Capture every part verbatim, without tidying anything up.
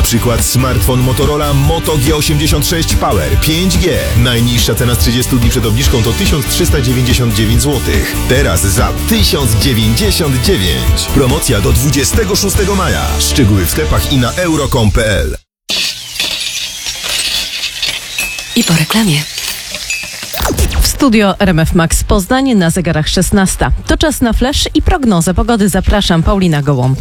przykład smartfon Motorola Moto G osiemdziesiąt sześć Power pięć G. Najniższa cena z trzydziestu dni przed obniżką to tysiąc trzysta dziewięćdziesiąt dziewięć złotych. Teraz za tysiąc dziewięćdziesiąt dziewięć. Promocja do dwudziestego szóstego maja. Szczegóły w sklepach i na euro kropka com kropka p l. I po reklamie. W studio R M F Max Poznań, na zegarach szesnasta. To czas na flash i prognozę pogody. Zapraszam, Paulina Gołąb.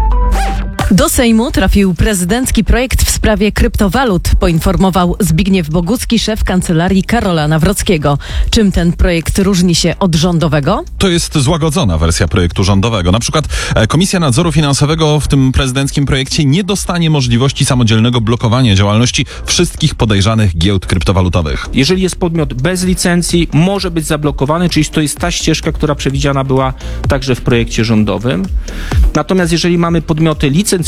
Do Sejmu trafił prezydencki projekt w sprawie kryptowalut, poinformował Zbigniew Bogucki, szef kancelarii Karola Nawrockiego. Czym ten projekt różni się od rządowego? To jest złagodzona wersja projektu rządowego. Na przykład Komisja Nadzoru Finansowego w tym prezydenckim projekcie nie dostanie możliwości samodzielnego blokowania działalności wszystkich podejrzanych giełd kryptowalutowych. Jeżeli jest podmiot bez licencji, może być zablokowany, czyli to jest ta ścieżka, która przewidziana była także w projekcie rządowym. Natomiast jeżeli mamy podmioty licencjonowane,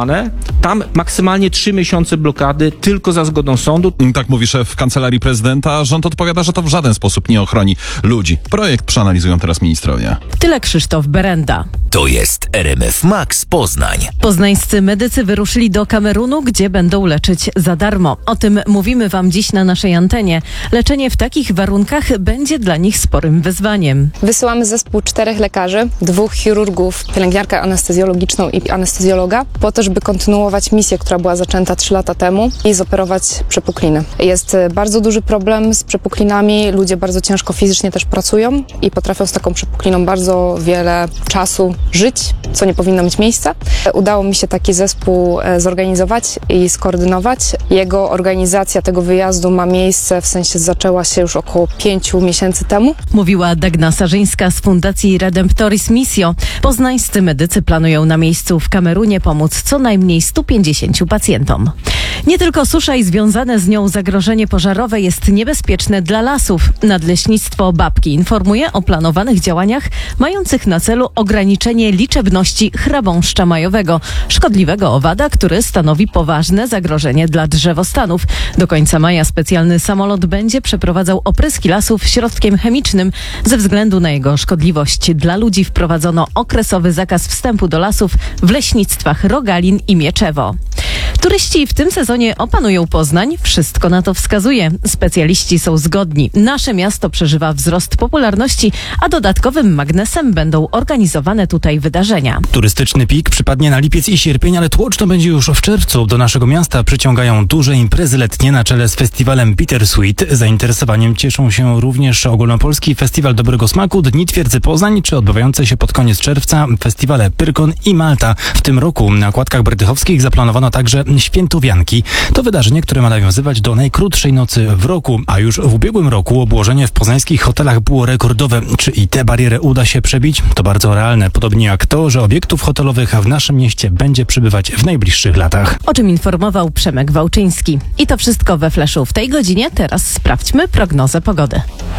tam maksymalnie trzy miesiące blokady tylko za zgodą sądu. Tak mówi szef Kancelarii Prezydenta. Rząd odpowiada, że to w żaden sposób nie ochroni ludzi. Projekt przeanalizują teraz ministrowie. Tyle Krzysztof Berenda. To jest R M F Max Poznań. Poznańscy medycy wyruszyli do Kamerunu, gdzie będą leczyć za darmo. O tym mówimy wam dziś na naszej antenie. Leczenie w takich warunkach będzie dla nich sporym wyzwaniem. Wysyłamy zespół czterech lekarzy, dwóch chirurgów, pielęgniarkę anestezjologiczną i anestezjologa, po to, żeby kontynuować misję, która była zaczęta trzy lata temu i zoperować przepukliny. Jest bardzo duży problem z przepuklinami. Ludzie bardzo ciężko fizycznie też pracują i potrafią z taką przepukliną bardzo wiele czasu żyć, co nie powinno mieć miejsca. Udało mi się taki zespół zorganizować i skoordynować. Jego organizacja tego wyjazdu ma miejsce, w sensie zaczęła się już około pięciu miesięcy temu. Mówiła Dagna Sarzyńska z Fundacji Redemptoris Missio. Poznańscy medycy planują na miejscu w Kamerunie pomóc co najmniej stu pięćdziesięciu pacjentom. Nie tylko susza i związane z nią zagrożenie pożarowe jest niebezpieczne dla lasów. Nadleśnictwo Babki informuje o planowanych działaniach mających na celu ograniczenie liczebności chrabąszcza majowego, szkodliwego owada, który stanowi poważne zagrożenie dla drzewostanów. Do końca maja specjalny samolot będzie przeprowadzał opryski lasów środkiem chemicznym. Ze względu na jego szkodliwość dla ludzi wprowadzono okresowy zakaz wstępu do lasów w leśnictwach Rogalin i Mieczewo. Turyści w tym sezonie opanują Poznań. Wszystko na to wskazuje. Specjaliści są zgodni. Nasze miasto przeżywa wzrost popularności, a dodatkowym magnesem będą organizowane tutaj wydarzenia. Turystyczny pik przypadnie na lipiec i sierpień, ale tłoczno będzie już w czerwcu. Do naszego miasta przyciągają duże imprezy letnie na czele z festiwalem Bittersweet. Zainteresowaniem cieszą się również Ogólnopolski Festiwal Dobrego Smaku, Dni Twierdzy Poznań, czy odbywające się pod koniec czerwca festiwale Pyrkon i Malta. W tym roku na Kładkach Berdychowskich zaplanowano także Świętowianki. To wydarzenie, które ma nawiązywać do najkrótszej nocy w roku, a już w ubiegłym roku obłożenie w poznańskich hotelach było rekordowe. Czy i tę barierę uda się przebić? To bardzo realne, podobnie jak to, że obiektów hotelowych w naszym mieście będzie przybywać w najbliższych latach. O czym informował Przemek Wałczyński. I to wszystko we Flashu w tej godzinie. Teraz sprawdźmy prognozę pogody.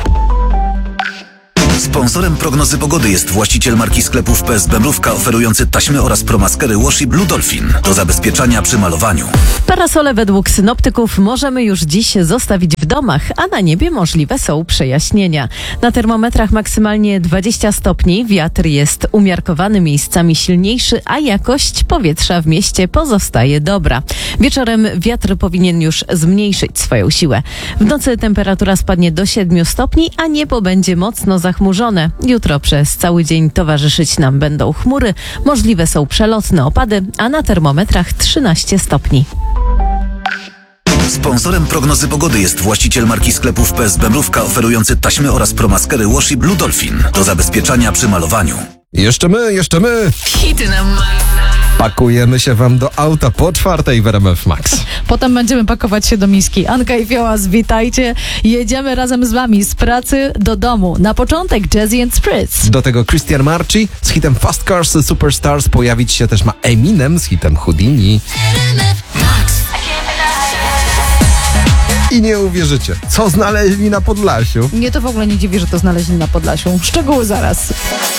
Sponsorem prognozy pogody jest właściciel marki sklepów P S Bemrówka, oferujący taśmy oraz promaskery Wash i Blue Dolphin do zabezpieczania przy malowaniu. Parasole według synoptyków możemy już dziś zostawić w domach, a na niebie możliwe są przejaśnienia. Na termometrach maksymalnie dwadzieścia stopni, wiatr jest umiarkowany, miejscami silniejszy, a jakość powietrza w mieście pozostaje dobra. Wieczorem wiatr powinien już zmniejszyć swoją siłę. W nocy temperatura spadnie do siedmiu stopni, a niebo będzie mocno zachmurzone. Jutro przez cały dzień towarzyszyć nam będą chmury, możliwe są przelotne opady, a na termometrach trzynaście stopni. Sponsorem prognozy pogody jest właściciel marki sklepów P S Bemrówka, oferujący taśmy oraz promaskery Wash i Blue Dolphin do zabezpieczania przy malowaniu. Jeszcze my, jeszcze my! Hity na maksa. Pakujemy się wam do auta po czwartej w R M F Max. Potem będziemy pakować się do miski. Anka i Fiołas, witajcie. Jedziemy razem z wami z pracy do domu. Na początek Jazzy and Spritz. Do tego Christian Marchi z hitem Fast Cars Superstars. Pojawić się też ma Eminem z hitem Houdini. I nie uwierzycie, co znaleźli na Podlasiu. Mnie to w ogóle nie dziwi, że to znaleźli na Podlasiu. Szczegóły zaraz.